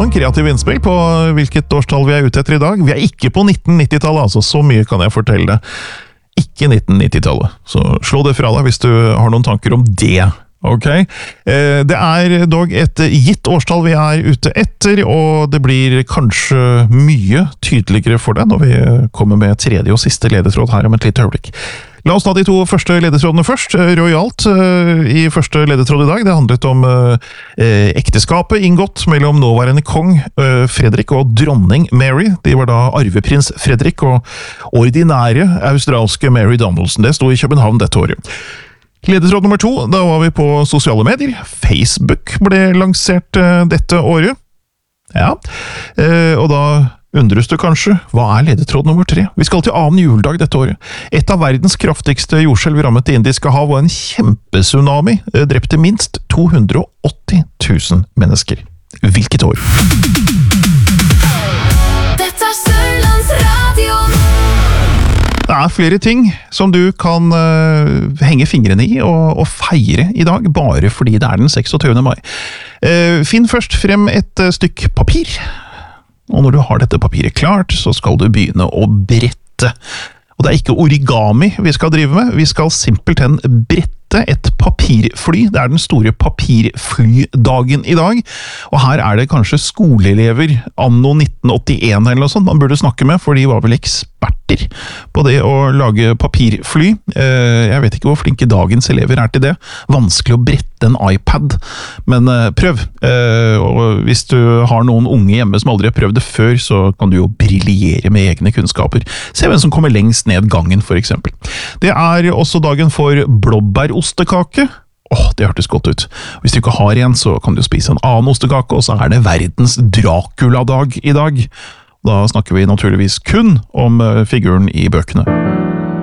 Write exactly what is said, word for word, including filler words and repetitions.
noen kreative innspill på hvilket årstall vi er ute etter i dag. Vi er ikke på nitten nitti-tallet, altså så mye kan jeg fortelle deg. Ikke nitten nitti-tallet, så slå det fra deg hvis du har noen tanker om det. Ok, det er dog et gitt årstall vi er ute etter, og det blir kanskje mye tydeligere for deg når vi kommer med tredje og siste ledetråd her om et lite øyeblikk. La oss ta de to første ledetrådene først. Royalt i første ledetråd i dag, det handlet om eh, ekteskapet inngått mellom nåværende kong eh, Fredrik og dronning Mary. De var da arveprins Fredrik og ordinære australske Mary Donaldson. Det sto i København dette året. Ledetråd nummer to, da var vi på sosiale medier. Facebook ble lansert eh, dette året. Ja, eh, og da undres du kanskje, hva er ledetråd nummer tre? Vi skal til annen juledag dette året. Et av verdens kraftigste jordskjelv rammet det indiske hav, og en kjempetsunami drepte minst to hundre og åtti tusen mennesker. Hvilket år? Dette er Sørlandsradioen. Det er flere ting som du kan uh, henge fingrene i og, og feire i dag, bare fordi det er den seksogtyvende mai. Uh, finn først frem et uh, stykk papir. Og når du har dette papiret klart, så skal du begynne å brette. Og det er ikke origami vi skal drive med, vi skal simpelthen brette et papirfly. Det er den store papirflydagen i dag, og her er det kanskje skoleelever anno nitten åttien eller noe sånt man burde snakke med, for de var vel eksperter på det å lage papirfly. Jeg vet ikke hvor flinke dagens elever er til det. Vanskelig å brette en iPad, men prøv. Og hvis du har noen unge hjemme som aldri har prøvd det før, så kan du jo briljere med egne kunnskaper. Se hvem som kommer lengst ned gangen, for eksempel. Det er også dagen for blåbærostekake. Åh, det hørtes godt ut. Hvis du ikke har en, så kan du spise en annen ostekake, og så er det verdens Dracula-dag i dag. Da snakker vi naturligvis kun om figuren i bøkene.